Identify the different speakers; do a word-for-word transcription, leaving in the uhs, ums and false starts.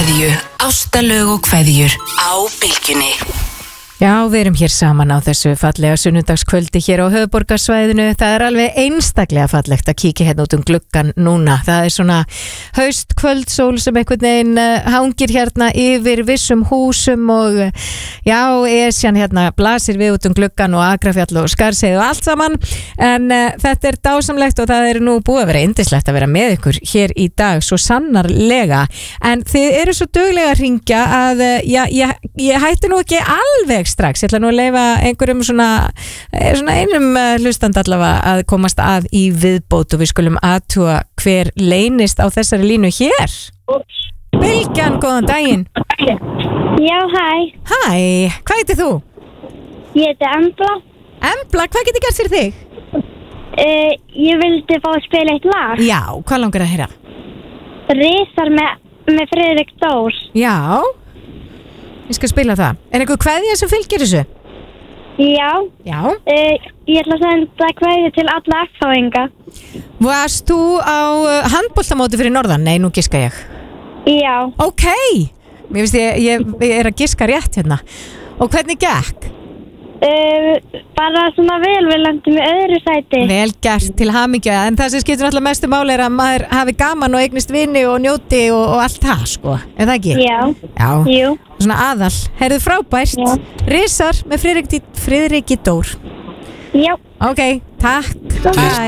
Speaker 1: kveðju, ástalög og kveðjur á Bylgjunni.
Speaker 2: Já, við erum hér saman á þessu fallega sunnudagskvöldi hér á höfuðborgarsvæðinu. Það er alveg einstaklega fallegt að kíkja hérna út um gluggan núna. Það er svona haustkvöldsól sem einhvern veginn hangir hérna yfir vissum húsum og já, Esjan hérna blasir við út um gluggan og Akrafjall og Skarðsheiði og allt saman. En uh, þetta er dásamlegt og það er nú búið að vera yndislegt að vera með ykkur hér í dag, svo sannarlega. En þið eru svo duglega að hringja að uh, já, ég, ég hætti nú ekki alveg strax, ég ætla nú að leyfa einhverjum svona, svona einum hlustand allavega að komast að í viðbót og við skulum aðtúa hver leynist á þessari línu hér. Bylgjan, góðan daginn.
Speaker 3: Já, hæ.
Speaker 2: Hæ, hvað heitir þú?
Speaker 3: Ég heiti Embla.
Speaker 2: Embla, hvað getur gert fyrir þig?
Speaker 3: Uh, ég vildi fá að spila eitt lag.
Speaker 2: Já, hvað langar að heyra?
Speaker 3: Risar með, með Friðrik Dór.
Speaker 2: Já, ég skal spila það. Er einhver kveðja sem fylgir þessu?
Speaker 3: Já.
Speaker 2: Já.
Speaker 3: Uh, ég ætla að senda kveðju til alla F-fáinga.
Speaker 2: Varst þú á uh, handboltamóti fyrir norðan? Nei, nú giska ég.
Speaker 3: Já.
Speaker 2: Ok, mér finnst ég, ég, ég er að giska rétt hérna. Og hvernig gekk?
Speaker 3: Uh, bara svona vel, við landum í öðru sæti.
Speaker 2: Vel gert, til hamingju. En það sem skiptir alltaf mestu máli er að maður hafi gaman og eignist vini og njóti og, og allt það, sko. Er það ekki?
Speaker 3: Já.
Speaker 2: Já.
Speaker 3: Jú.
Speaker 2: Svona aðal. Heyrðu, frábært.
Speaker 3: Já.
Speaker 2: Risar með Friðriki, Friðriki Dór.
Speaker 3: Já.
Speaker 2: Ok, takk. Bye.